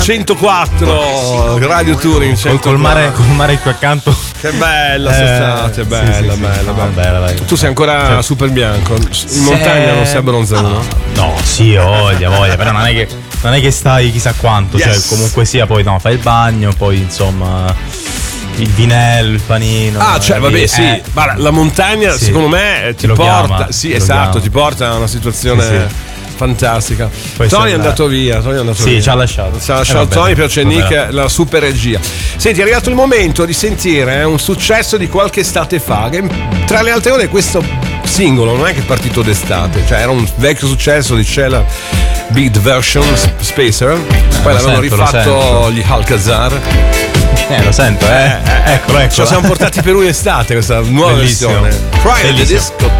104 Radio Touring 104. Col mare qui accanto. Che bella estate, bella, bella. Tu sei ancora super bianco. In montagna non sei abbronzato? No, sì, voglia, però non è che stai chissà quanto, cioè comunque sia, poi no, fai il bagno, poi insomma il vinello, il panino. Cioè vabbè, sì. Ma la montagna secondo me ti porta, ti porta a una situazione fantastica. Poi Tony è andato via. Sì, ci ha lasciato. Tony, però c'è Nick, la super regia. Senti, è arrivato il momento di sentire un successo di qualche estate fa. Che, tra le altre cose, questo singolo non è che è partito d'estate, cioè era un vecchio successo di Sheila Big Version Spacer. Poi l'avevano rifatto gli Alcazar. Lo sento, Eccolo. Ce la siamo portati per un'estate questa nuova versione. Friday the Disco.